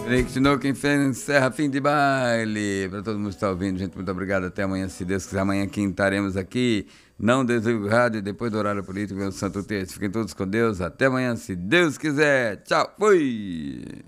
Continuou quem fez, encerra fim de baile. Para todo mundo que está ouvindo, gente, muito obrigado. Até amanhã, se Deus quiser. Amanhã estaremos aqui. Não desligue o rádio. Depois do horário político, o Santo Texto. Fiquem todos com Deus. Até amanhã, se Deus quiser. Tchau. Fui.